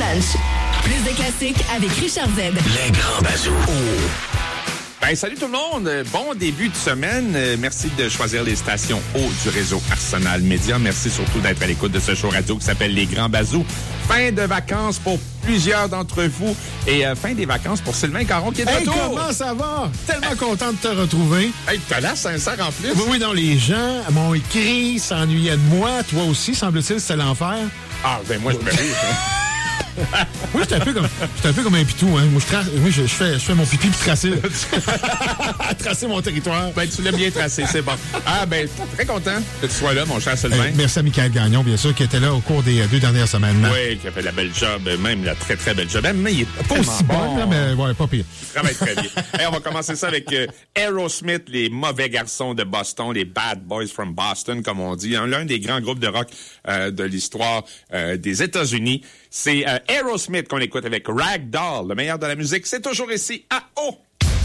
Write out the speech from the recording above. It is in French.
Lunch. Plus de classiques avec Richard Z. Les grands bazous. Ben, salut tout le monde. Bon début de semaine. Merci de choisir les stations haut du réseau Arsenal Média. Merci surtout d'être à l'écoute de ce show radio qui s'appelle Les Grands Bazous. Fin de vacances pour plusieurs d'entre vous et fin des vacances pour Sylvain Caron qui est de retour. Comment ça va? Tellement content de te retrouver. Hey, t'as l'air sincère en plus. Oui, non, les gens m'ont écrit, s'ennuyaient de moi. Toi aussi, semble-t-il, c'était l'enfer. Ah, ben moi, je me ris. Moi, j'étais un peu comme un pitou, hein. Moi, je fais mon pipi puis tracer mon territoire. Ben, tu l'as bien tracé, c'est bon. Ah, ben, très content que tu sois là, mon cher Sylvain. Merci à Michael Gagnon, bien sûr, qui était là au cours des 2 dernières semaines. Oui, qui a fait la belle job, même la très, très belle job. Mais il est pas aussi bon, là, mais ouais, pas pire. Il travaille très bien. Hey, on va commencer ça avec Aerosmith, les mauvais garçons de Boston, les Bad Boys from Boston, comme on dit. L'un des grands groupes de rock de l'histoire des États-Unis. C'est Aerosmith qu'on écoute avec Rag Doll, le meilleur de la musique. C'est toujours ici à O.